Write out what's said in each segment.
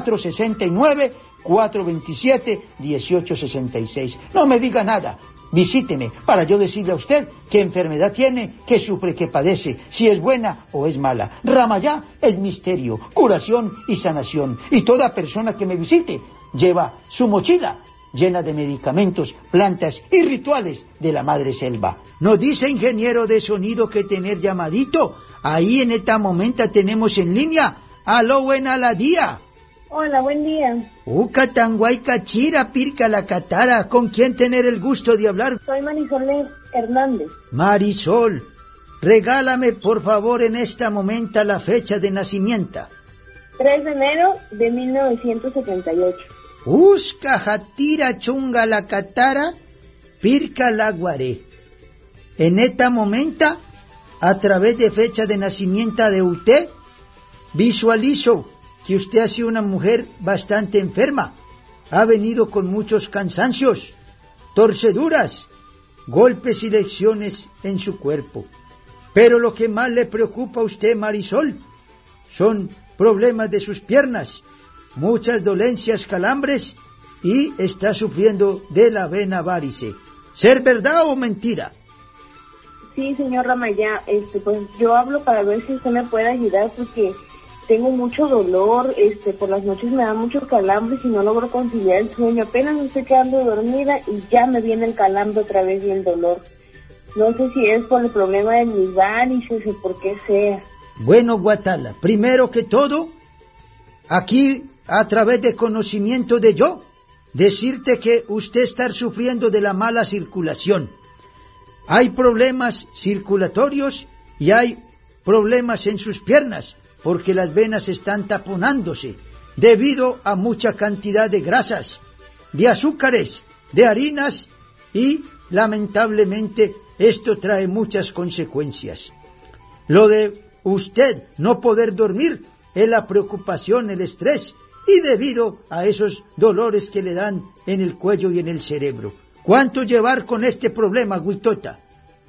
469-427-1866. No me diga nada. Visíteme para yo decirle a usted qué enfermedad tiene, qué sufre, qué padece, si es buena o es mala. Ramayá es misterio, curación y sanación. Y toda persona que me visite lleva su mochila llena de medicamentos, plantas y rituales de la madre selva. Nos dice ingeniero de sonido que tener llamadito. Ahí en esta momento tenemos en línea. Aló, buena la día. Hola, buen día. Ucatanguay cachira pirca la catara. ¿Con quién tener el gusto de hablar? Soy Marisol Hernández. Marisol, regálame por favor en este momento la fecha de nacimiento. 3 de enero de 1978. Usca jatira chunga la catara pirca la guaré. En este momento, a través de fecha de nacimiento de usted, visualizo que usted ha sido una mujer bastante enferma, ha venido con muchos cansancios, torceduras, golpes y lesiones en su cuerpo. Pero lo que más le preocupa a usted, Marisol, son problemas de sus piernas, muchas dolencias, calambres, y está sufriendo de la vena varice. ¿Ser verdad o mentira? Sí, señor Ramayá, pues yo hablo para ver si usted me puede ayudar porque tengo mucho dolor, por las noches me dan muchos calambres y no logro conciliar el sueño. Apenas me estoy quedando dormida y ya me viene el calambre otra vez y el dolor. No sé si es por el problema de mis varices o por qué sea. Bueno, Guatala, primero que todo, aquí a través de conocimiento de yo, decirte que usted está sufriendo de la mala circulación. Hay problemas circulatorios y hay problemas en sus piernas, porque las venas están taponándose debido a mucha cantidad de grasas, de azúcares, de harinas y lamentablemente esto trae muchas consecuencias. Lo de usted no poder dormir es la preocupación, el estrés y debido a esos dolores que le dan en el cuello y en el cerebro. ¿Cuánto llevar con este problema, Huitota?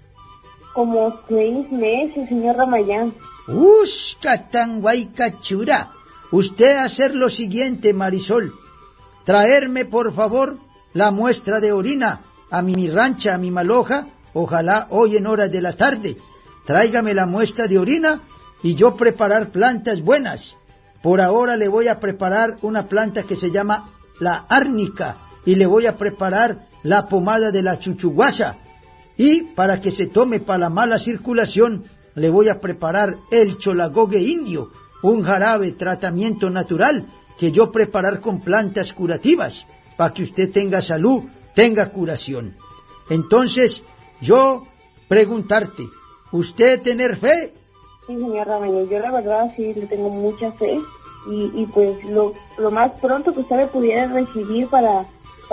Como 6 meses, señor Ramayán. Catanguay cachura. Usted hacer lo siguiente, Marisol. Traerme, por favor, la muestra de orina a mi rancha, a mi maloja, ojalá hoy en horas de la tarde. Tráigame la muestra de orina y yo preparar plantas buenas. Por ahora le voy a preparar una planta que se llama la árnica y le voy a preparar la pomada de la chuchuguasa. Y para que se tome para la mala circulación, le voy a preparar el cholagogue indio, un jarabe tratamiento natural que yo preparar con plantas curativas, para que usted tenga salud, tenga curación. Entonces, yo preguntarte, ¿usted tener fe? Sí, señor Ramayán, yo la verdad sí le tengo mucha fe y pues lo más pronto que usted me pudiera recibir para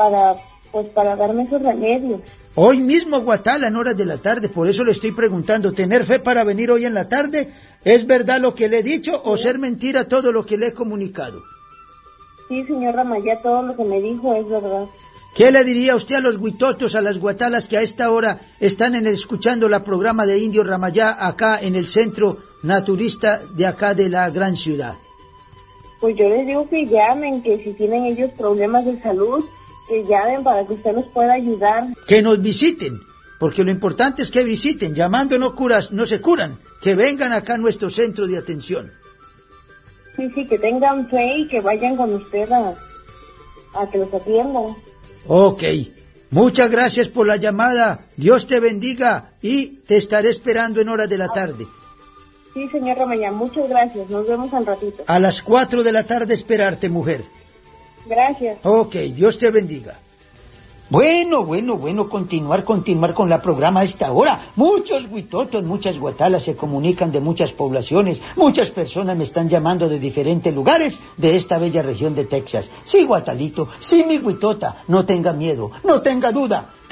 darme esos remedios. Hoy mismo, Guatala, en horas de la tarde, por eso le estoy preguntando, ¿tener fe para venir hoy en la tarde? ¿Es verdad lo que le he dicho o ser mentira todo lo que le he comunicado? Sí, señor Ramayá, todo lo que me dijo es verdad. ¿Qué le diría usted a los huitotos, a las guatalas que a esta hora están escuchando la programa de Indio Ramayá acá en el centro naturista de acá de la gran ciudad? Pues yo les digo que llamen, que si tienen ellos problemas de salud, que llamen para que usted nos pueda ayudar. Que nos visiten, porque lo importante es que visiten. Llamando no se curan. Que vengan acá a nuestro centro de atención. Sí, que tengan fe y que vayan con usted a que los atiendan. Ok, muchas gracias por la llamada. Dios te bendiga y te estaré esperando en horas de la tarde. Sí, señor Ramayán, muchas gracias. Nos vemos al ratito. A las 4 de la tarde esperarte, mujer. Gracias. Ok, Dios te bendiga. Bueno, continuar con la programa a esta hora. Muchos huitotos, muchas guatalas se comunican de muchas poblaciones. Muchas personas me están llamando de diferentes lugares de esta bella región de Texas. Sí, guatalito, sí, mi huitota, no tenga miedo, no tenga duda.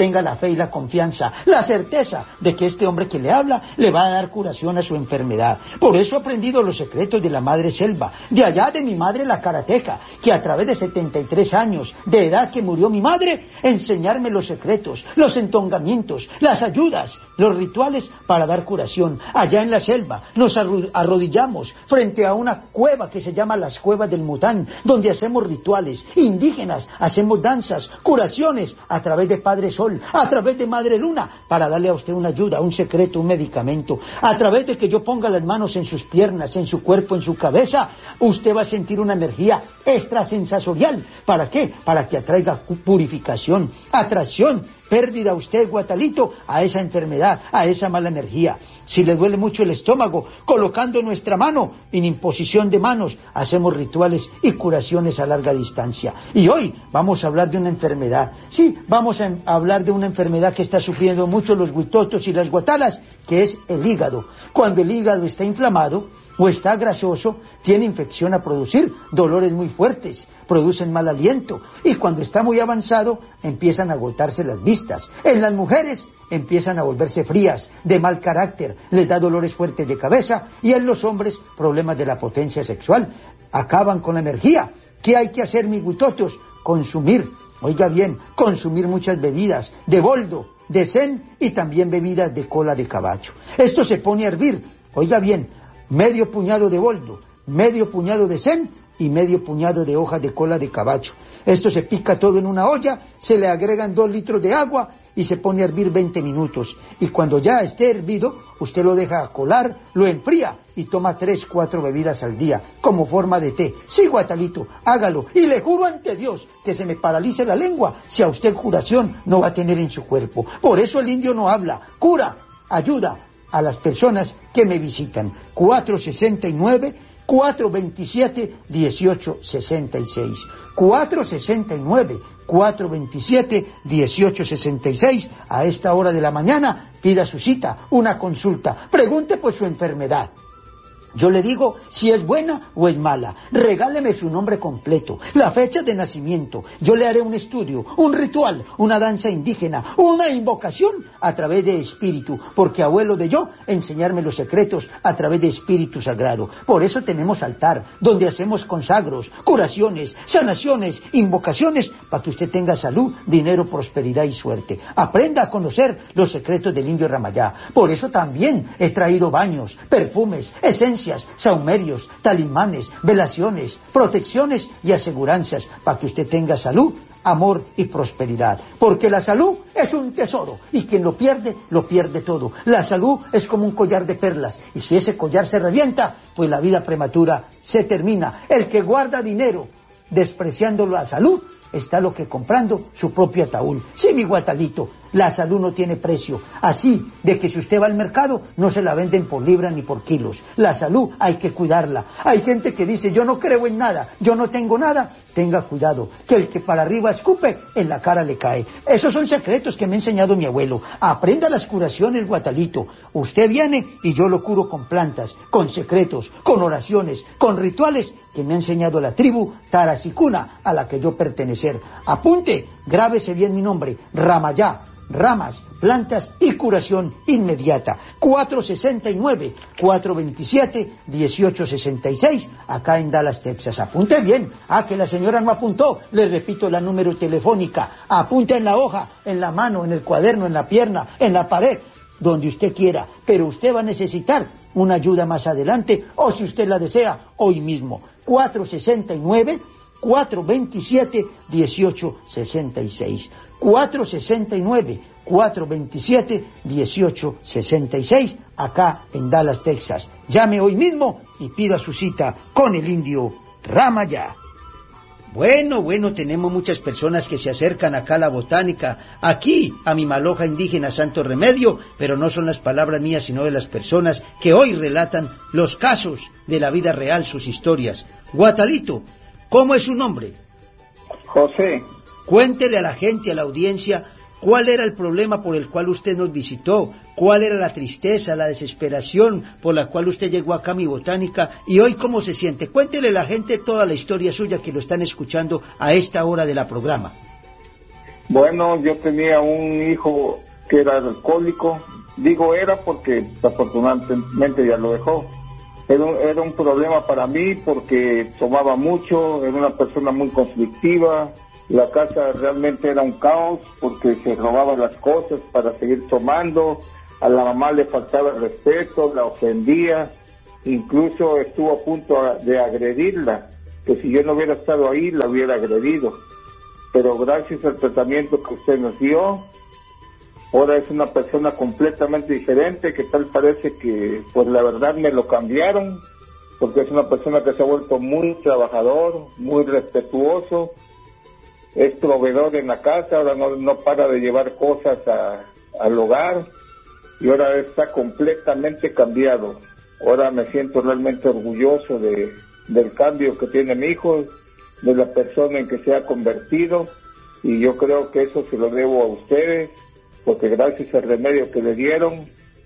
tenga la fe y la confianza, la certeza de que este hombre que le habla le va a dar curación a su enfermedad. Por eso he aprendido los secretos de la madre selva, de allá de mi madre la karateca, que a través de 73 años de edad que murió mi madre, enseñarme los secretos, los entongamientos, las ayudas, los rituales para dar curación. Allá en la selva nos arrodillamos frente a una cueva que se llama las Cuevas del Mután, donde hacemos rituales indígenas, hacemos danzas, curaciones a través de Padre Sol, a través de Madre Luna, para darle a usted una ayuda, un secreto, un medicamento. A través de que yo ponga las manos en sus piernas, en su cuerpo, en su cabeza, usted va a sentir una energía extrasensorial. ¿Para qué? Para que atraiga purificación, atracción, pérdida usted, Guatalito, a esa enfermedad, a esa mala energía. Si le duele mucho el estómago, colocando nuestra mano en imposición de manos, hacemos rituales y curaciones a larga distancia. Y hoy vamos a hablar de una enfermedad. Sí, vamos a hablar de una enfermedad que está sufriendo mucho los huitotos y las guatalas, que es el hígado. Cuando el hígado está inflamado o está grasoso, tiene infección a producir dolores muy fuertes, producen mal aliento, y cuando está muy avanzado empiezan a agotarse las vistas. En las mujeres empiezan a volverse frías, de mal carácter, les da dolores fuertes de cabeza, y en los hombres problemas de la potencia sexual. Acaban con la energía. ¿Qué hay que hacer, mis huitotos? Consumir, oiga bien, consumir muchas bebidas de boldo, de zen y también bebidas de cola de caballo. Esto se pone a hervir, oiga bien, medio puñado de boldo, medio puñado de zen y medio puñado de hojas de cola de caballo. Esto se pica todo en una olla, se le agregan 2 litros de agua y se pone a hervir 20 minutos. Y cuando ya esté hervido, usted lo deja colar, lo enfría y toma 3-4 bebidas al día, como forma de té. Sí, Guatalito, hágalo. Y le juro ante Dios que se me paralice la lengua si a usted curación no va a tener en su cuerpo. Por eso el indio no habla, cura, ayuda a las personas que me visitan. 469-427-1866. 469-427-1866. A esta hora de la mañana pida su cita, una consulta, pregunte por su enfermedad. Yo le digo si es buena o es mala. Regáleme su nombre completo, la fecha de nacimiento. Yo le haré un estudio, un ritual, una danza indígena, una invocación a través de espíritu, porque abuelo de yo, enseñarme los secretos a través de espíritu sagrado. Por eso tenemos altar, donde hacemos consagros, curaciones, sanaciones, invocaciones, para que usted tenga salud, dinero, prosperidad y suerte. Aprenda a conocer los secretos del indio Ramayá. Por eso también he traído baños, perfumes, esencias, saumerios, talismanes, velaciones, protecciones y aseguranzas para que usted tenga salud, amor y prosperidad. Porque la salud es un tesoro y quien lo pierde todo. La salud es como un collar de perlas y si ese collar se revienta, pues la vida prematura se termina. El que guarda dinero despreciando la salud está lo que comprando su propio ataúd. Sí, mi Guatalito, la salud no tiene precio. Así de que si usted va al mercado, no se la venden por libra ni por kilos. La salud hay que cuidarla. Hay gente que dice, yo no creo en nada, yo no tengo nada. Tenga cuidado, que el que para arriba escupe, en la cara le cae. Esos son secretos que me ha enseñado mi abuelo. Aprenda las curaciones, Guatalito. Usted viene y yo lo curo con plantas, con secretos, con oraciones, con rituales que me ha enseñado la tribu Tarasicuna a la que yo pertenecer. Apunte, grábese bien mi nombre, Ramayá. Ramas, plantas y curación inmediata. 469-427-1866, acá en Dallas, Texas. Apunte bien. Que la señora no apuntó. Le repito la número telefónica. Apunte en la hoja, en la mano, en el cuaderno, en la pierna, en la pared, donde usted quiera. Pero usted va a necesitar una ayuda más adelante, o si usted la desea, hoy mismo. 469-427-1866. 469-427-1866, acá en Dallas, Texas. Llame hoy mismo y pida su cita con el indio Ramayá. Bueno, tenemos muchas personas que se acercan acá a la botánica, aquí a mi maloja indígena Santo Remedio, pero no son las palabras mías, sino de las personas que hoy relatan los casos de la vida real, sus historias. Guatalito, ¿cómo es su nombre? José. Cuéntele a la gente, a la audiencia, cuál era el problema por el cual usted nos visitó, cuál era la tristeza, la desesperación por la cual usted llegó acá a mi botánica y hoy cómo se siente. Cuéntele a la gente toda la historia suya que lo están escuchando a esta hora de la programa. Bueno, yo tenía un hijo que era alcohólico. Digo era porque afortunadamente ya lo dejó. Era un problema para mí porque tomaba mucho, era una persona muy conflictiva. La casa realmente era un caos porque se robaba las cosas para seguir tomando. A la mamá le faltaba el respeto, la ofendía. Incluso estuvo a punto de agredirla, que si yo no hubiera estado ahí la hubiera agredido. Pero gracias al tratamiento que usted nos dio, ahora es una persona completamente diferente, que tal parece que, pues la verdad me lo cambiaron, porque es una persona que se ha vuelto muy trabajador, muy respetuoso, es proveedor en la casa, ahora no para de llevar cosas al hogar, y ahora está completamente cambiado. Ahora me siento realmente orgulloso del cambio que tiene mi hijo, de la persona en que se ha convertido, y yo creo que eso se lo debo a ustedes, porque gracias al remedio que le dieron,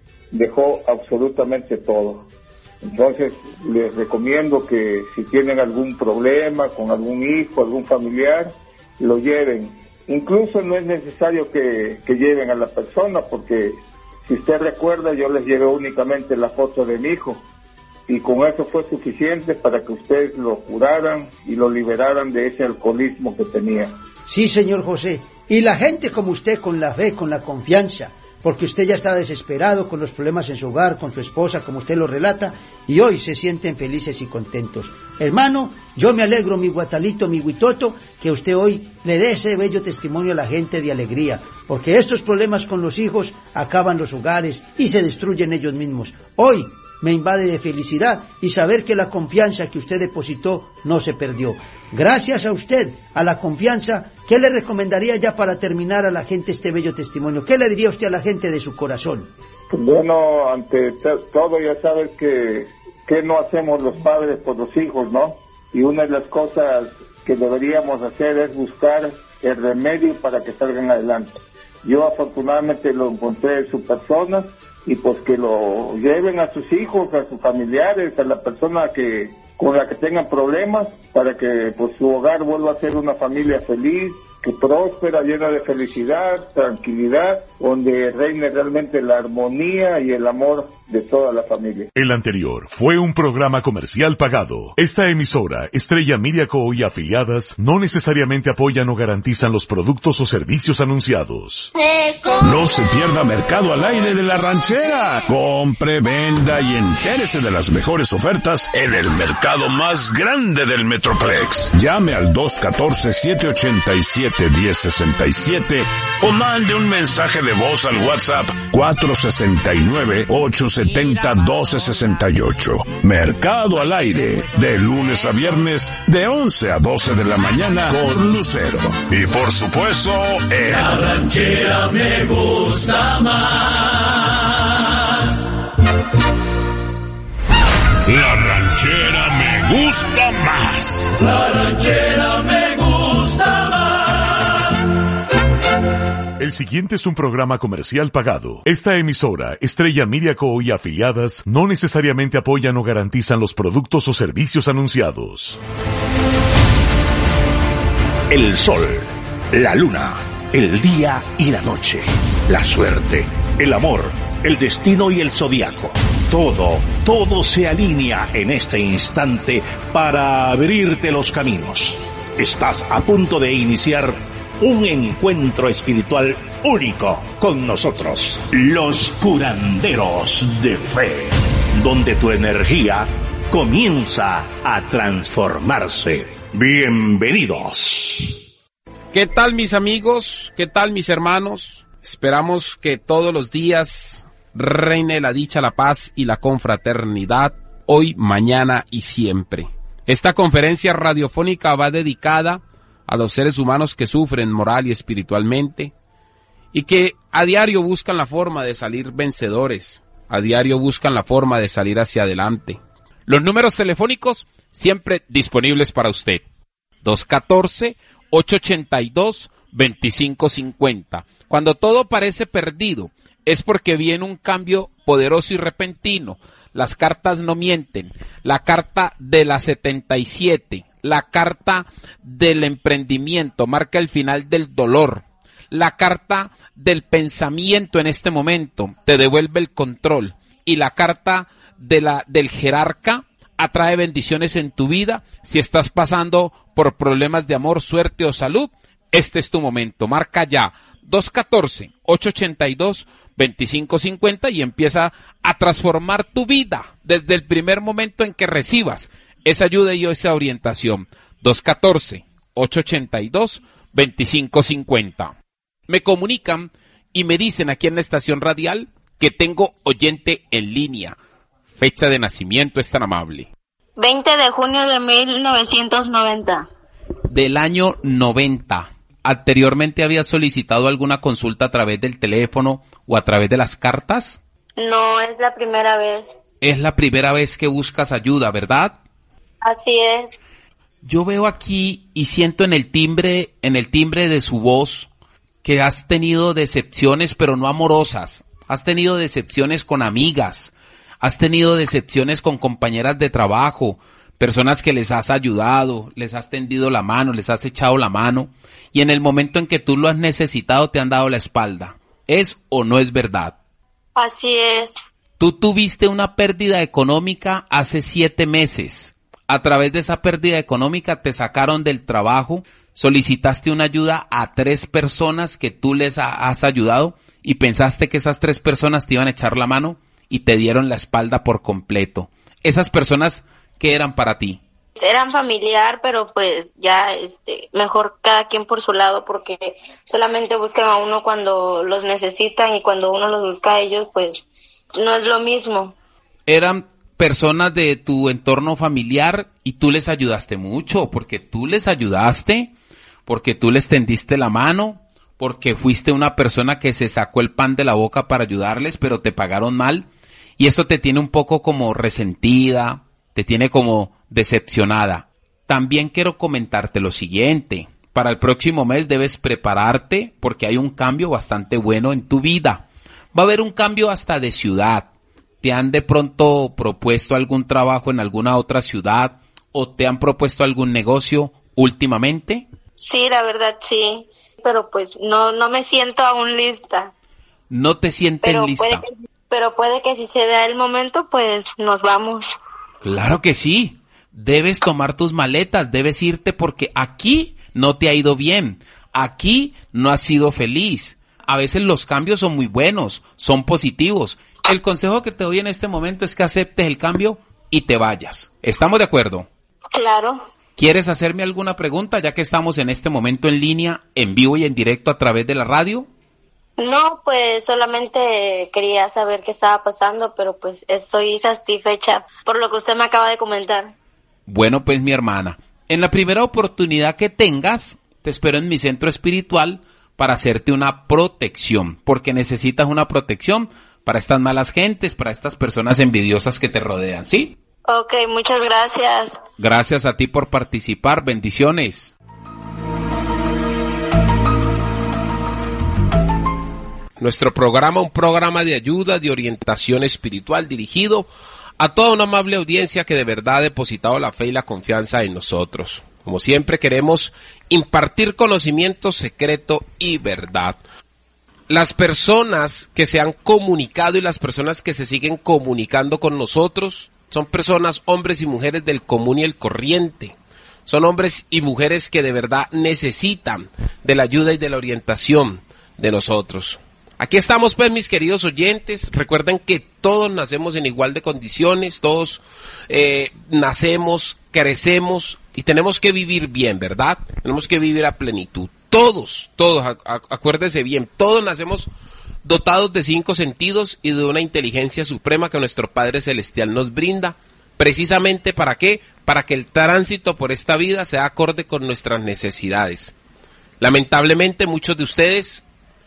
dejó absolutamente todo. Entonces, les recomiendo que si tienen algún problema con algún hijo, algún familiar, lo lleven. Incluso no es necesario que lleven a la persona, porque si usted recuerda, yo les llevé únicamente la foto de mi hijo, y con eso fue suficiente para que ustedes lo curaran y lo liberaran de ese alcoholismo que tenía. Sí, señor José. Y la gente como usted, con la fe, con la confianza, porque usted ya estaba desesperado con los problemas en su hogar, con su esposa, como usted lo relata, y hoy se sienten felices y contentos. Hermano, yo me alegro, mi guatalito, mi huitoto, que usted hoy le dé ese bello testimonio a la gente de alegría, porque estos problemas con los hijos acaban los hogares y se destruyen ellos mismos. Hoy me invade de felicidad y saber que la confianza que usted depositó no se perdió. Gracias a usted, a la confianza, ¿qué le recomendaría ya para terminar a la gente este bello testimonio? ¿Qué le diría usted a la gente de su corazón? Bueno, ante todo ya sabes que no hacemos los padres por los hijos, ¿no? Y una de las cosas que deberíamos hacer es buscar el remedio para que salgan adelante. Yo afortunadamente lo encontré en su persona, y pues que lo lleven a sus hijos, a sus familiares, a la persona con la que tengan problemas, para que pues su hogar vuelva a ser una familia feliz, que próspera, llena de felicidad, tranquilidad, donde reine realmente la armonía y el amor de toda la familia. El anterior fue un programa comercial pagado. Esta emisora, Estrella Media Co. y afiliadas, no necesariamente apoyan o garantizan los productos o servicios anunciados. No se pierda Mercado al Aire de La Ranchera. Compre, venda y entérese de las mejores ofertas en el mercado más grande del Metroplex. Llame al 214-787-1067 o mande un mensaje de voz al WhatsApp 469-870-1268. Mercado al Aire, de lunes a viernes, de 11 a 12 de la mañana, con Lucero. Y por supuesto, La Ranchera me gusta más. La Ranchera me gusta más. La Ranchera me gusta más. El siguiente es un programa comercial pagado. Esta emisora, Estrella Media Co. y afiliadas, no necesariamente apoyan o garantizan los productos o servicios anunciados. El sol, la luna, el día y la noche, la suerte, el amor, el destino y el zodiaco. Todo se alinea en este instante para abrirte los caminos. Estás a punto de iniciar un encuentro espiritual único con nosotros, los curanderos de fe, donde tu energía comienza a transformarse. Bienvenidos. ¿Qué tal, mis amigos? ¿Qué tal, mis hermanos? Esperamos que todos los días reine la dicha, la paz y la confraternidad, hoy, mañana y siempre. Esta conferencia radiofónica va dedicada a los seres humanos que sufren moral y espiritualmente y que a diario buscan la forma de salir vencedores, a diario buscan la forma de salir hacia adelante. Los números telefónicos siempre disponibles para usted. 214-882-2550. Cuando todo parece perdido, es porque viene un cambio poderoso y repentino. Las cartas no mienten. La carta de la 77, la carta del emprendimiento, marca el final del dolor. La carta del pensamiento en este momento te devuelve el control. Y la carta del jerarca atrae bendiciones en tu vida. Si estás pasando por problemas de amor, suerte o salud, este es tu momento. Marca ya 214-882-2550 y empieza a transformar tu vida desde el primer momento en que recibas esa ayuda y esa orientación. 214-882-2550. Me comunican y me dicen aquí en la estación radial que tengo oyente en línea. Fecha de nacimiento, es tan amable. 20 de junio de 1990. Del año 90. ¿Anteriormente había solicitado alguna consulta a través del teléfono o a través de las cartas? No, es la primera vez. Es la primera vez que buscas ayuda, ¿verdad? Así es. Yo veo aquí y siento en el timbre de su voz que has tenido decepciones, pero no amorosas. Has tenido decepciones con amigas, has tenido decepciones con compañeras de trabajo, personas que les has ayudado, les has tendido la mano, les has echado la mano, y en el momento en que tú lo has necesitado te han dado la espalda. ¿Es o no es verdad? Así es. Tú tuviste una pérdida económica hace 7 meses. A través de esa pérdida económica te sacaron del trabajo, solicitaste una ayuda a 3 personas que tú les has ayudado y pensaste que esas 3 personas te iban a echar la mano y te dieron la espalda por completo. Esas personas, ¿qué eran para ti? Eran familiar, pero pues ya mejor cada quien por su lado, porque solamente buscan a uno cuando los necesitan y cuando uno los busca a ellos, pues no es lo mismo. Eran personas de tu entorno familiar y tú les ayudaste mucho, porque tú les ayudaste, porque tú les tendiste la mano, porque fuiste una persona que se sacó el pan de la boca para ayudarles, pero te pagaron mal, y esto te tiene un poco como resentida, te tiene como decepcionada. También quiero comentarte lo siguiente: para el próximo mes debes prepararte porque hay un cambio bastante bueno en tu vida. Va a haber un cambio hasta de ciudad. ¿Te han de pronto propuesto algún trabajo en alguna otra ciudad o te han propuesto algún negocio últimamente? Sí, la verdad sí, pero pues no me siento aún lista. ¿No te sientes lista? Puede que si se da el momento, pues nos vamos. Claro que sí. Debes tomar tus maletas, debes irte porque aquí no te ha ido bien, aquí no has sido feliz. A veces los cambios son muy buenos, son positivos. El consejo que te doy en este momento es que aceptes el cambio y te vayas. ¿Estamos de acuerdo? Claro. ¿Quieres hacerme alguna pregunta ya que estamos en este momento en línea, en vivo y en directo a través de la radio? No, pues solamente quería saber qué estaba pasando, pero pues estoy satisfecha por lo que usted me acaba de comentar. Bueno, pues mi hermana, en la primera oportunidad que tengas, te espero en mi centro espiritual para hacerte una protección, porque necesitas una protección para estas malas gentes, para estas personas envidiosas que te rodean, ¿sí? Ok, muchas gracias. Gracias a ti por participar, bendiciones. Nuestro programa, un programa de ayuda, de orientación espiritual dirigido a toda una amable audiencia que de verdad ha depositado la fe y la confianza en nosotros. Como siempre queremos impartir conocimiento secreto y verdad. Las personas que se han comunicado y las personas que se siguen comunicando con nosotros son personas, hombres y mujeres del común y el corriente. Son hombres y mujeres que de verdad necesitan de la ayuda y de la orientación de nosotros. Aquí estamos pues, mis queridos oyentes. Recuerden que todos nacemos en igual de condiciones, todos nacemos, crecemos y tenemos que vivir bien, ¿verdad? Tenemos que vivir a plenitud. Todos, acuérdese bien, todos nacemos dotados de 5 sentidos y de una inteligencia suprema que nuestro Padre Celestial nos brinda. ¿Precisamente para qué? Para que el tránsito por esta vida sea acorde con nuestras necesidades. Lamentablemente muchos de ustedes,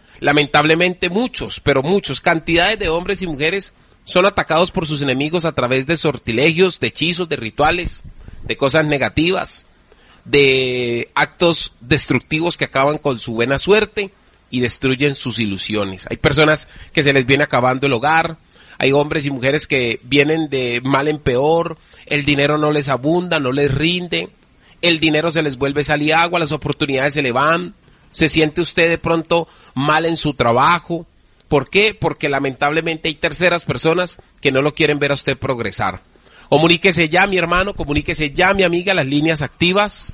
muchos, cantidades de hombres y mujeres son atacados por sus enemigos a través de sortilegios, de hechizos, de rituales, de cosas negativas, de actos destructivos que acaban con su buena suerte y destruyen sus ilusiones. Hay personas que se les viene acabando el hogar, hay hombres y mujeres que vienen de mal en peor, el dinero no les abunda, no les rinde, el dinero se les vuelve sal y agua, las oportunidades se le van, ¿Se siente usted de pronto mal en su trabajo? ¿Por qué? Porque lamentablemente hay terceras personas que no lo quieren ver a usted progresar. Comuníquese ya, mi hermano, comuníquese ya, mi amiga, las líneas activas.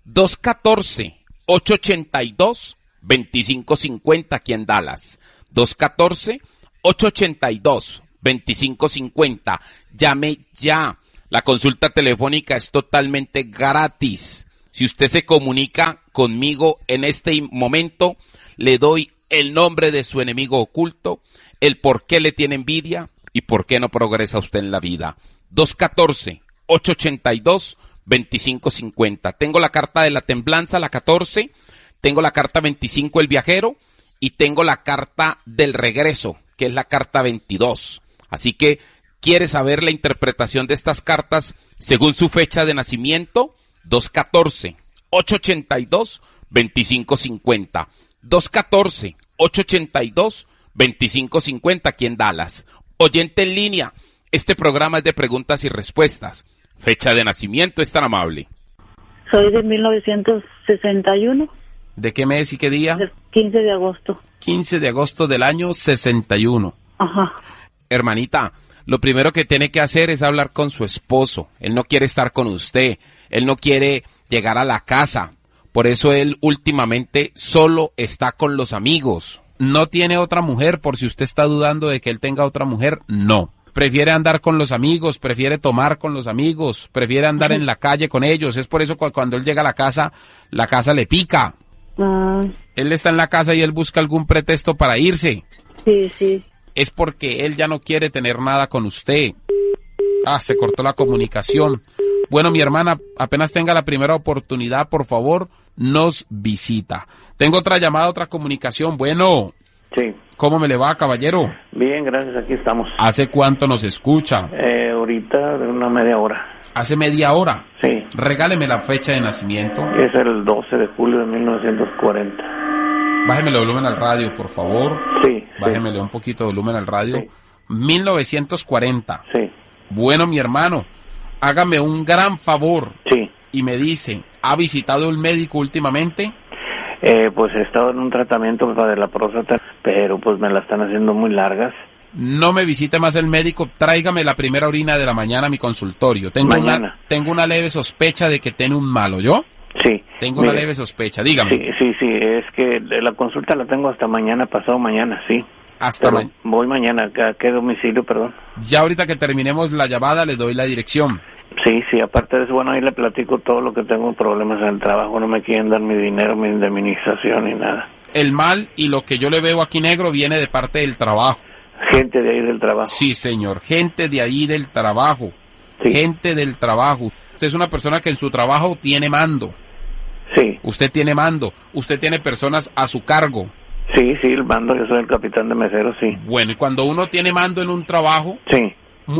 214-882-2550 aquí en Dallas. 214-882-2550. Llame ya. La consulta telefónica es totalmente gratis. Si usted se comunica conmigo en este momento, le doy el nombre de su enemigo oculto, el por qué le tiene envidia y por qué no progresa usted en la vida. 214-882-2550. Tengo la carta de la templanza, la 14, tengo la carta 25, el viajero, y tengo la carta del regreso, que es la carta 22. Así que, ¿quiere saber la interpretación de estas cartas según su fecha de nacimiento? 214-882-2550. 214-882-2550 aquí en Dallas. Oyente en línea, este programa es de preguntas y respuestas. Fecha de nacimiento, es tan amable. Soy de 1961. ¿De qué mes y qué día? El 15 de agosto. 15 de agosto del año 61. Ajá. Hermanita, lo primero que tiene que hacer es hablar con su esposo. Él no quiere estar con usted. Él no quiere llegar a la casa. Por eso él últimamente solo está con los amigos. No tiene otra mujer, por si usted está dudando de que él tenga otra mujer, no. Prefiere andar con los amigos, prefiere tomar con los amigos, prefiere andar en la calle con ellos. Es por eso que cuando él llega a la casa le pica. Él está en la casa y él busca algún pretexto para irse. Sí, sí. Es porque él ya no quiere tener nada con usted. Se cortó la comunicación. Bueno, mi hermana, apenas tenga la primera oportunidad, por favor, nos visita. Tengo otra llamada, otra comunicación. Bueno. Sí. ¿Cómo me le va, caballero? Bien, gracias, aquí estamos. ¿Hace cuánto nos escucha? Ahorita de una media hora. ¿Hace media hora? Sí. Regáleme la fecha de nacimiento. Es el 12 de julio de 1940. Bájemele volumen al radio, por favor. Sí. Bájemele un poquito de volumen al radio. Sí. 1940. Sí. Bueno, mi hermano, hágame un gran favor. Sí. Y me dice, ¿ha visitado un médico últimamente? Pues he estado en un tratamiento para de la próstata, pero pues me la están haciendo muy largas. No me visite más el médico, tráigame la primera orina de la mañana a mi consultorio. Tengo una leve sospecha de que tiene un malo, ¿yo? Sí. Tengo una leve sospecha, dígame. Sí, es que la consulta la tengo hasta mañana, pasado mañana, sí. Hasta mañana. Voy mañana, ¿a qué domicilio, perdón? Ya ahorita que terminemos la llamada le doy la dirección. Sí, aparte de eso, bueno, ahí le platico todo lo que tengo problemas en el trabajo, no me quieren dar mi dinero, mi indemnización ni nada. El mal y lo que yo le veo aquí negro viene de parte del trabajo. Gente de ahí del trabajo. Sí, señor, gente de ahí del trabajo. Sí. Gente del trabajo. Usted es una persona que en su trabajo tiene mando. Sí. Usted tiene mando, usted tiene personas a su cargo. Sí, el mando, yo soy el capitán de meseros, sí. Bueno, y cuando uno tiene mando en un trabajo... Sí.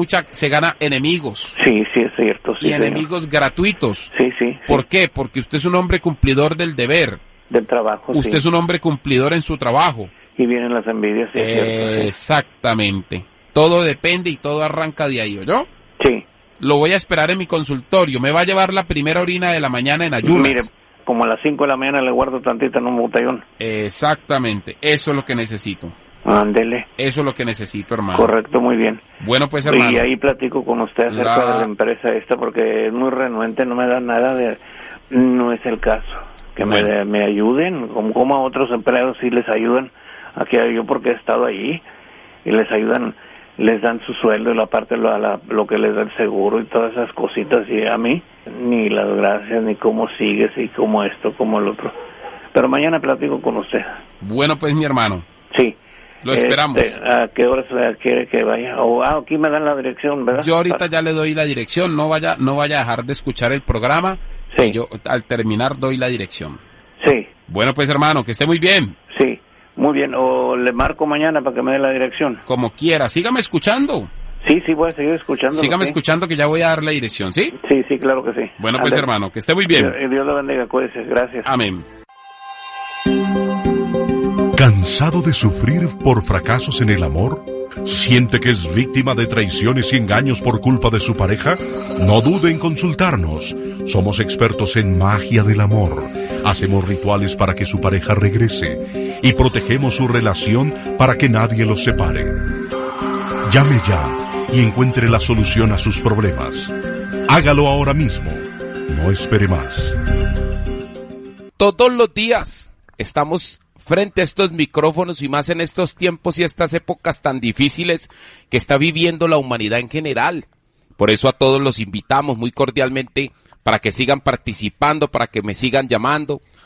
Se gana enemigos. Sí, es cierto. Sí, y enemigos gratuitos. Sí. ¿Por qué? Porque usted es un hombre cumplidor del deber. Del trabajo, Usted es un hombre cumplidor en su trabajo. Y vienen las envidias, sí, es cierto. Exactamente. Todo depende y todo arranca de ahí, ¿oyó? Sí. Lo voy a esperar en mi consultorio. Me va a llevar la primera orina de la mañana en ayunas. Mire, como a las 5 de la mañana le guardo tantita en un botellón. Exactamente. Eso es lo que necesito. Ándele. Eso es lo que necesito, hermano. Correcto, muy bien. Bueno, pues, hermano. Y ahí platico con usted acerca de la empresa esta, porque es muy renuente, no me da nada de... No es el caso. Que me ayuden, como a otros empleados sí les ayudan. Aquí yo porque he estado allí y les ayudan, les dan su sueldo y la parte lo que les da el seguro y todas esas cositas, y a mí ni las gracias, ni cómo sigues, y cómo esto, como el otro. Pero mañana platico con usted. Bueno, pues, mi hermano. Sí. Lo esperamos. ¿A qué horas quiere que vaya? Aquí me dan la dirección, ¿verdad? Yo ahorita ya le doy la dirección, no vaya a dejar de escuchar el programa. Sí. Yo al terminar doy la dirección. Sí. Bueno, pues, hermano, que esté muy bien. Sí, muy bien. O le marco mañana para que me dé la dirección. Como quiera, sígame escuchando. Sí, voy a seguir escuchando. Sígame escuchando que ya voy a dar la dirección, ¿sí? Sí, claro que sí. Bueno, pues, hermano, que esté muy bien. Dios lo bendiga, cuídese, gracias. Amén. ¿Cansado de sufrir por fracasos en el amor? ¿Siente que es víctima de traiciones y engaños por culpa de su pareja? No dude en consultarnos. Somos expertos en magia del amor. Hacemos rituales para que su pareja regrese y protegemos su relación para que nadie los separe. Llame ya y encuentre la solución a sus problemas. Hágalo ahora mismo. No espere más. Todos los días estamos frente a estos micrófonos y más en estos tiempos y estas épocas tan difíciles que está viviendo la humanidad en general. Por eso a todos los invitamos muy cordialmente para que sigan participando, para que me sigan llamando